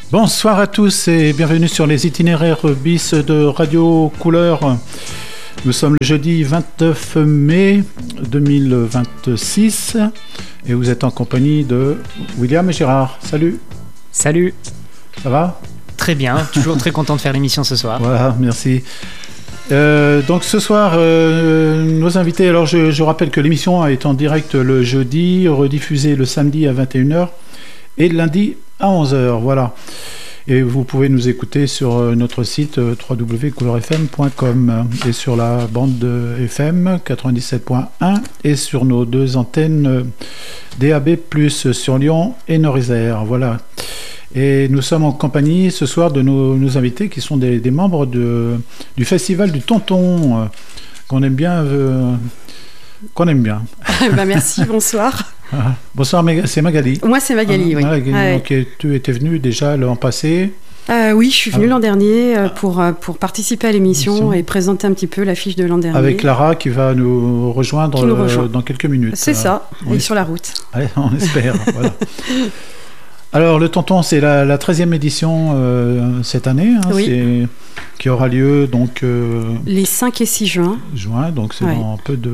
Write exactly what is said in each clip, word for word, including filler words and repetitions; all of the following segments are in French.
Bonsoir à tous et bienvenue sur les itinéraires bis de Radio Couleur. Nous sommes le jeudi vingt-neuf mai deux mille vingt-six et vous êtes en compagnie de William et Gérard. Salut. Salut. Ça va ? Très bien, toujours très content de faire l'émission ce soir. Voilà, merci. Euh, donc ce soir, euh, nos invités, alors je, je rappelle que l'émission est en direct le jeudi, rediffusée le samedi à vingt et une heures et le lundi à onze heures, voilà. Et vous pouvez nous écouter sur notre site w w w point couleur f m point com et sur la bande de F M quatre-vingt-dix-sept point un et sur nos deux antennes D A B plus, sur Lyon et Nord-Isère, voilà. Et nous sommes en compagnie ce soir de nos, nos invités qui sont des, des membres de, du festival du Tonton, euh, qu'on aime bien. Euh, qu'on aime bien. bah merci, bonsoir. Ah, bonsoir, c'est Magali. Moi, c'est Magali, ah, oui. Magali, ah, donc, ouais. Tu étais venue déjà l'an passé. Euh, oui, je suis venue ah. l'an dernier euh, pour, euh, pour participer à l'émission et présenter un petit peu l'affiche de l'an dernier. Avec Clara qui va nous rejoindre nous rejoint. euh, dans quelques minutes. C'est ça, et sur la route. Allez, on espère, voilà. Alors, le Tonton, c'est la, la treizième édition euh, cette année, hein, oui. c'est, qui aura lieu donc... Euh, les cinq et six juin. Juin, donc c'est ouais. dans un peu de...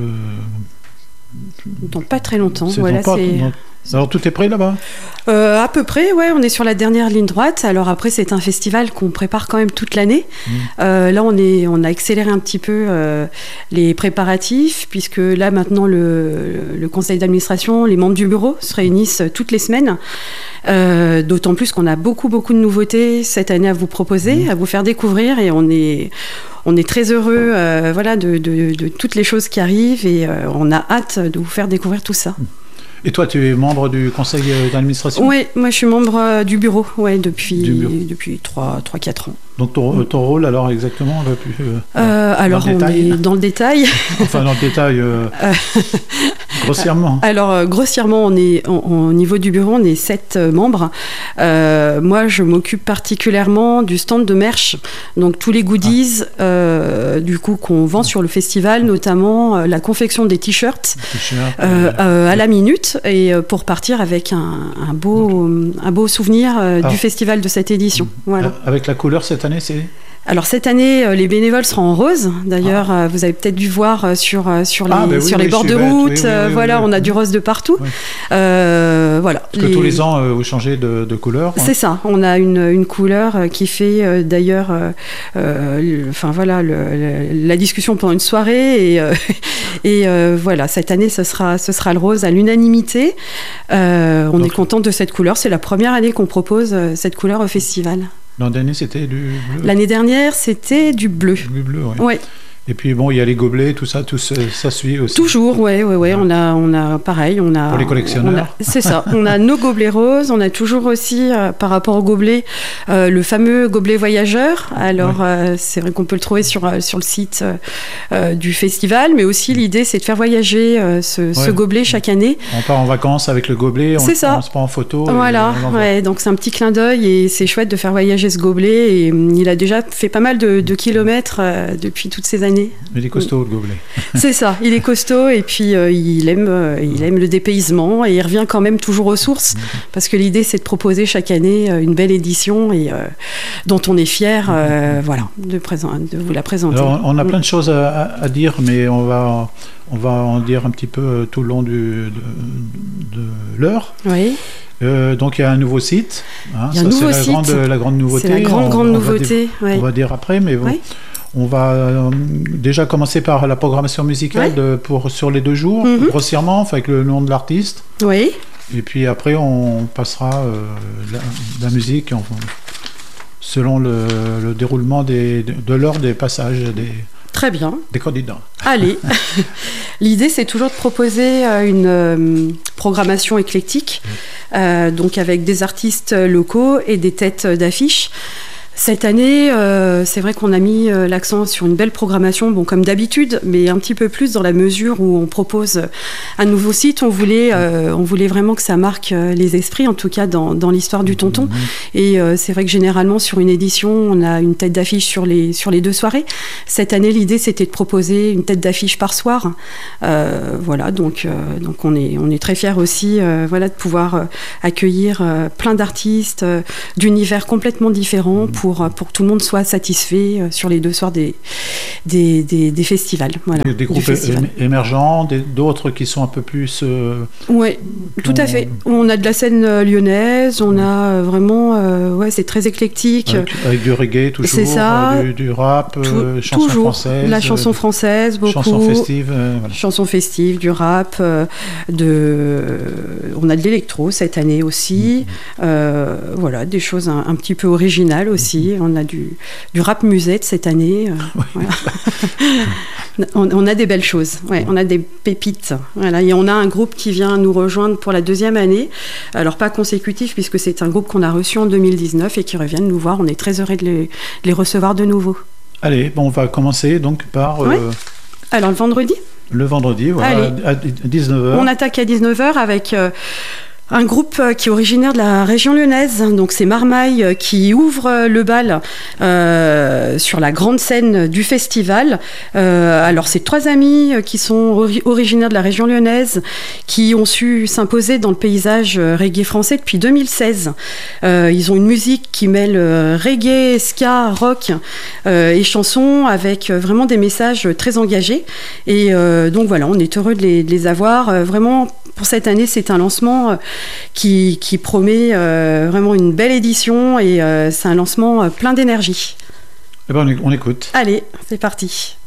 Dans pas très longtemps. C'est voilà, pas, c'est... dans... Alors, tout est prêt là-bas ? euh, À peu près, ouais, on est sur la dernière ligne droite. Alors après, c'est un festival qu'on prépare quand même toute l'année. Mmh. Euh, là, on, est, on a accéléré un petit peu euh, les préparatifs, puisque là, maintenant, le, le conseil d'administration, les membres du bureau se réunissent toutes les semaines. Euh, d'autant plus qu'on a beaucoup, beaucoup de nouveautés cette année à vous proposer, mmh. à vous faire découvrir, et on est... On est très heureux euh, voilà, de, de, de toutes les choses qui arrivent et euh, on a hâte de vous faire découvrir tout ça. Et toi, tu es membre du conseil d'administration ? Oui, moi je suis membre euh, du bureau ouais, depuis, depuis trois à quatre ans. Donc ton, ton rôle alors exactement va plus, euh, euh, Alors on est dans le détail. Enfin dans le détail, euh, grossièrement. Alors euh, grossièrement, on est, on, on, au niveau du bureau, on est sept euh, membres. Euh, moi je m'occupe particulièrement du stand de merch, donc tous les goodies ah. euh, du coup qu'on vend sur le festival, notamment euh, la confection des t-shirts, t-shirts euh, euh, à la minute et euh, pour partir avec un, un, beau, un beau souvenir euh, alors, du festival de cette édition. Voilà. Avec la couleur cette année, c'est... Alors cette année, euh, les bénévoles seront en rose. D'ailleurs, ah. euh, vous avez peut-être dû voir euh, sur, euh, sur les, ah, bah oui, sur les oui, bords de route. Oui, oui, euh, oui, voilà, oui, oui. On a du rose de partout. Oui. Euh, voilà. Parce les... que tous les ans, euh, vous changez de, de couleur. C'est ouais. ça. On a une, une couleur qui fait euh, d'ailleurs, euh, euh, enfin voilà, le, le, la discussion pendant une soirée. Et, euh, et euh, voilà, cette année, ce sera, ce sera le rose à l'unanimité. Euh, on Donc, est content de cette couleur. C'est la première année qu'on propose euh, cette couleur au festival. L'an dernier, c'était du bleu. L'année dernière, c'était du bleu. Du bleu, oui. Ouais. Et puis bon, il y a les gobelets, tout ça, tout ça, ça suit aussi. Toujours, ouais, ouais, ouais. On a, on a, pareil, on a. Pour les collectionneurs. A, c'est ça. On a nos gobelets roses. On a toujours aussi, euh, par rapport aux gobelets, euh, le fameux gobelet voyageur. Alors, ouais. euh, c'est vrai qu'on peut le trouver sur sur le site euh, du festival, mais aussi l'idée, c'est de faire voyager euh, ce, ouais. ce gobelet chaque année. On part en vacances avec le gobelet. On, c'est ça. On se prend en photo. Voilà. Ouais. Donc c'est un petit clin d'œil et c'est chouette de faire voyager ce gobelet. Et hum, il a déjà fait pas mal de, de kilomètres euh, depuis toutes ces années. Il est costaud, le gobelet. C'est ça, il est costaud et puis euh, il, aime, euh, il aime le dépaysement et il revient quand même toujours aux sources mmh. parce que l'idée, c'est de proposer chaque année euh, une belle édition et, euh, dont on est fier euh, voilà, de, présent, de vous la présenter. Alors, on a plein de choses à, à dire, mais on va, on va en dire un petit peu tout le long du, de, de l'heure. Oui. Euh, donc il y a un nouveau site. Hein, il y a un ça, nouveau c'est site. La grande, la grande nouveauté. C'est la grande, on, grande on nouveauté. Va dé- ouais. On va dire après, mais bon. Ouais. On va euh, déjà commencer par la programmation musicale ouais. de, pour, sur les deux jours, mm-hmm. grossièrement, avec le nom de l'artiste. Oui. Et puis après, on passera euh, la, la musique enfin, selon le, le déroulement des, de, de l'ordre des passages des, Très bien. des candidats. Allez. L'idée, c'est toujours de proposer une euh, programmation éclectique, mmh. euh, donc avec des artistes locaux et des têtes d'affiche. Cette année, euh, c'est vrai qu'on a mis euh, l'accent sur une belle programmation, bon, comme d'habitude, mais un petit peu plus dans la mesure où on propose un nouveau site. On voulait, euh, on voulait vraiment que ça marque euh, les esprits, en tout cas dans, dans l'histoire du Tonton. Mmh. Et euh, c'est vrai que généralement, sur une édition, on a une tête d'affiche sur les, sur les deux soirées. Cette année, l'idée, c'était de proposer une tête d'affiche par soir. Euh, voilà, donc, euh, donc on est, on est très fiers aussi euh, voilà, de pouvoir euh, accueillir euh, plein d'artistes euh, d'univers complètement différents pour, pour que tout le monde soit satisfait euh, sur les deux soirs des, des, des, des festivals. Voilà, des, des groupes festival. émergents, des, d'autres qui sont un peu plus... Euh, oui, tout à fait. On a de la scène euh, lyonnaise, on ouais. a euh, vraiment... Euh, ouais, c'est très éclectique. Avec, avec du reggae toujours, c'est ça. Euh, du, du rap, tout, euh, chanson toujours. française. La chanson française, beaucoup. Chanson festive. Euh, voilà. Chanson festive, du rap, euh, de... on a de l'électro cette année aussi. Mmh. Euh, voilà, des choses un, un petit peu originales aussi. Mmh. On a du, du rap musette cette année. Euh, oui. Voilà. on, on a des belles choses. Ouais, on a des pépites. Voilà. Et on a un groupe qui vient nous rejoindre pour la deuxième année. Alors, pas consécutif, puisque c'est un groupe qu'on a reçu en deux mille dix-neuf et qui reviennent nous voir. On est très heureux de les, de les recevoir de nouveau. Allez, bon, on va commencer donc par... Ouais. Euh... Alors, le vendredi Le vendredi, voilà, Allez. à dix-neuf heures. On attaque à dix-neuf heures avec... Euh, un groupe qui est originaire de la région lyonnaise, donc c'est Marmaille qui ouvre le bal euh, sur la grande scène du festival. Euh, alors c'est trois amis qui sont ori- originaires de la région lyonnaise, qui ont su s'imposer dans le paysage reggae français depuis deux mille seize. Euh, ils ont une musique qui mêle reggae, ska, rock euh, et chansons avec vraiment des messages très engagés. Et euh, donc voilà, on est heureux de les, de les avoir. Euh, vraiment, pour cette année, c'est un lancement Qui, qui promet euh, vraiment une belle édition et euh, c'est un lancement euh, plein d'énergie. Eh ben, on écoute. Allez, c'est parti.